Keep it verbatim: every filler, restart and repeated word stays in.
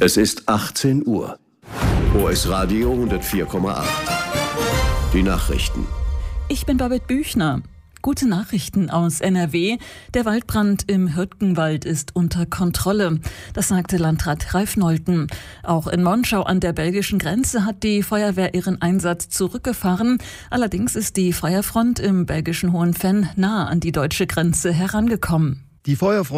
Es ist achtzehn Uhr. O S Radio hundertvier Komma acht. Die Nachrichten. Ich bin Babette Büchner. Gute Nachrichten aus N R W. Der Waldbrand im Hürtgenwald ist unter Kontrolle. Das sagte Landrat Ralf Nolten. Auch in Monschau an der belgischen Grenze hat die Feuerwehr ihren Einsatz zurückgefahren. Allerdings ist die Feuerfront im belgischen Hohenvenn nah an die deutsche Grenze herangekommen. Die Feuerfront